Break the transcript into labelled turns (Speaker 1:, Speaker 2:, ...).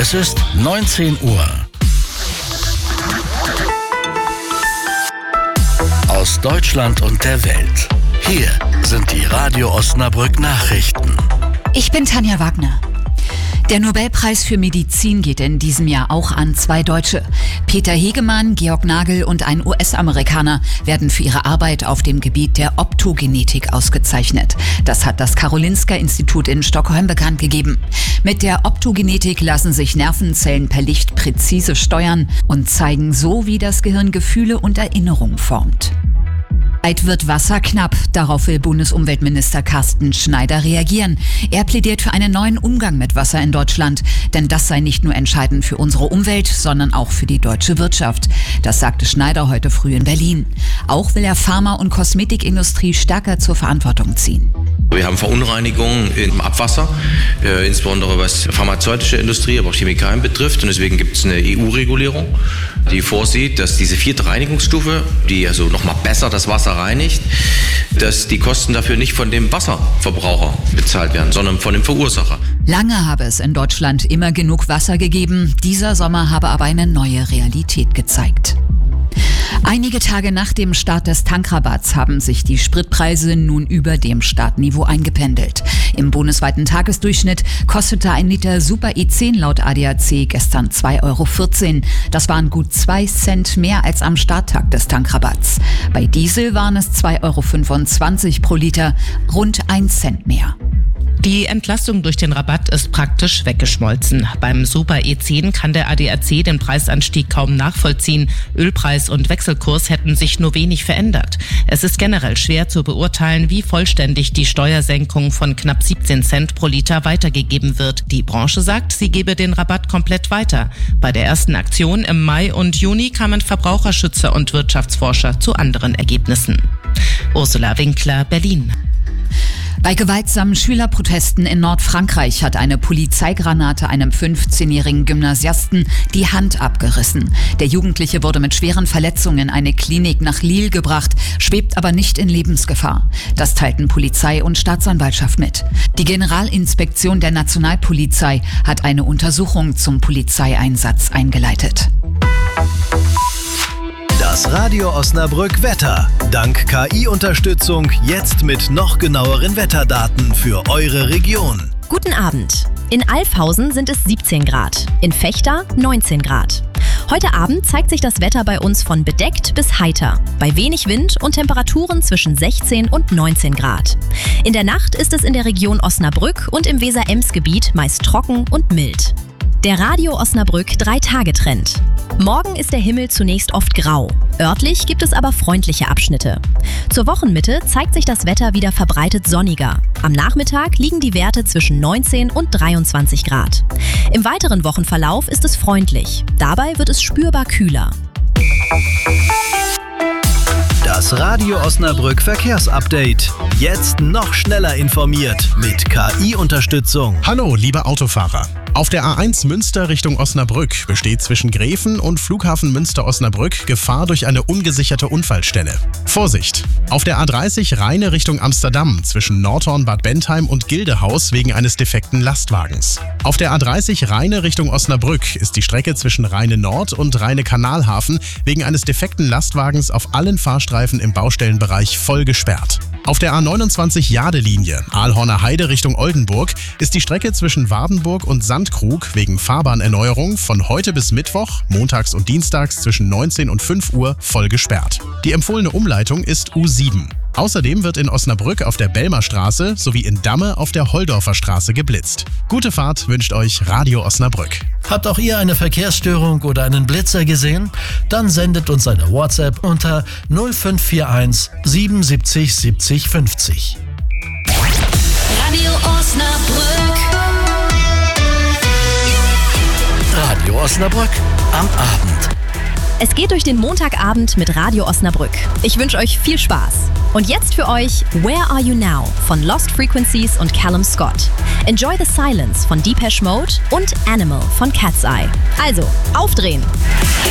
Speaker 1: Es ist 19 Uhr. Aus Deutschland und der Welt. Hier sind die Radio Osnabrück Nachrichten.
Speaker 2: Ich bin Tanja Wagner. Der Nobelpreis für Medizin geht in diesem Jahr auch an 2 Deutsche. Peter Hegemann, Georg Nagel und ein US-Amerikaner werden für ihre Arbeit auf dem Gebiet der Optogenetik ausgezeichnet. Das hat das Karolinska-Institut in Stockholm bekannt gegeben. Mit der Optogenetik lassen sich Nervenzellen per Licht präzise steuern und zeigen so, wie das Gehirn Gefühle und Erinnerungen formt. Bald wird Wasser knapp. Darauf will Bundesumweltminister Carsten Schneider reagieren. Er plädiert für einen neuen Umgang mit Wasser in Deutschland. Denn das sei nicht nur entscheidend für unsere Umwelt, sondern auch für die deutsche Wirtschaft. Das sagte Schneider heute früh in Berlin. Auch will er Pharma- und Kosmetikindustrie stärker zur Verantwortung ziehen.
Speaker 3: Wir haben Verunreinigungen im Abwasser, insbesondere was pharmazeutische Industrie, aber auch Chemikalien betrifft. Und deswegen gibt es eine EU-Regulierung, die vorsieht, dass diese 4. Reinigungsstufe, die also nochmal besser das Wasser reinigt, dass die Kosten dafür nicht von dem Wasserverbraucher bezahlt werden, sondern von dem Verursacher.
Speaker 2: Lange habe es in Deutschland immer genug Wasser gegeben. Dieser Sommer habe aber eine neue Realität gezeigt. Einige Tage nach dem Start des Tankrabatts haben sich die Spritpreise nun über dem Startniveau eingependelt. Im bundesweiten Tagesdurchschnitt kostete ein Liter Super E10 laut ADAC gestern 2,14 €. Das waren gut 2 Cent mehr als am Starttag des Tankrabatts. Bei Diesel waren es 2,25 € pro Liter, rund 1 Cent mehr.
Speaker 4: Die Entlastung durch den Rabatt ist praktisch weggeschmolzen. Beim Super E10 kann der ADAC den Preisanstieg kaum nachvollziehen. Ölpreis und Wechselkurs hätten sich nur wenig verändert. Es ist generell schwer zu beurteilen, wie vollständig die Steuersenkung von knapp 17 Cent pro Liter weitergegeben wird. Die Branche sagt, sie gebe den Rabatt komplett weiter. Bei der ersten Aktion im Mai und Juni kamen Verbraucherschützer und Wirtschaftsforscher zu anderen Ergebnissen. Ursula Winkler, Berlin.
Speaker 2: Bei gewaltsamen Schülerprotesten in Nordfrankreich hat eine Polizeigranate einem 15-jährigen Gymnasiasten die Hand abgerissen. Der Jugendliche wurde mit schweren Verletzungen in eine Klinik nach Lille gebracht, schwebt aber nicht in Lebensgefahr. Das teilten Polizei und Staatsanwaltschaft mit. Die Generalinspektion der Nationalpolizei hat eine Untersuchung zum Polizeieinsatz eingeleitet.
Speaker 5: Das Radio Osnabrück Wetter. Dank KI-Unterstützung jetzt mit noch genaueren Wetterdaten für eure Region.
Speaker 6: Guten Abend. In Alfhausen sind es 17 Grad, in Vechta 19 Grad. Heute Abend zeigt sich das Wetter bei uns von bedeckt bis heiter, bei wenig Wind und Temperaturen zwischen 16 und 19 Grad. In der Nacht ist es in der Region Osnabrück und im Weser-Ems-Gebiet meist trocken und mild. Der Radio Osnabrück 3-Tage-Trend. Morgen ist der Himmel zunächst oft grau. Örtlich gibt es aber freundliche Abschnitte. Zur Wochenmitte zeigt sich das Wetter wieder verbreitet sonniger. Am Nachmittag liegen die Werte zwischen 19 und 23 Grad. Im weiteren Wochenverlauf ist es freundlich. Dabei wird es spürbar kühler.
Speaker 5: Das Radio Osnabrück Verkehrsupdate. Jetzt noch schneller informiert mit KI-Unterstützung.
Speaker 7: Hallo, liebe Autofahrer. Auf der A1 Münster Richtung Osnabrück besteht zwischen Gräfen und Flughafen Münster-Osnabrück Gefahr durch eine ungesicherte Unfallstelle. Vorsicht! Auf der A30 Rheine Richtung Amsterdam zwischen Nordhorn, Bad Bentheim und Gildehaus wegen eines defekten Lastwagens. Auf der A30 Rheine Richtung Osnabrück ist die Strecke zwischen Rheine Nord und Rheine Kanalhafen wegen eines defekten Lastwagens auf allen Fahrstreifen im Baustellenbereich voll gesperrt. Auf der A29 Jade-Linie Aalhorner Heide Richtung Oldenburg ist die Strecke zwischen Wardenburg und Sandkrug wegen Fahrbahnerneuerung von heute bis Mittwoch, montags und dienstags zwischen 19 und 5 Uhr voll gesperrt. Die empfohlene Umleitung ist U7. Außerdem wird in Osnabrück auf der Belmerstraße sowie in Damme auf der Holdorfer Straße geblitzt. Gute Fahrt wünscht euch Radio Osnabrück.
Speaker 8: Habt auch ihr eine Verkehrsstörung oder einen Blitzer gesehen? Dann sendet uns eine WhatsApp unter 0541 77 70 50.
Speaker 9: Radio Osnabrück.
Speaker 8: Radio Osnabrück am Abend.
Speaker 6: Es geht durch den Montagabend mit Radio Osnabrück. Ich wünsche euch viel Spaß. Und jetzt für euch Where Are You Now von Lost Frequencies und Callum Scott. Enjoy the Silence von Depeche Mode und Animal von Cat's Eye. Also, aufdrehen!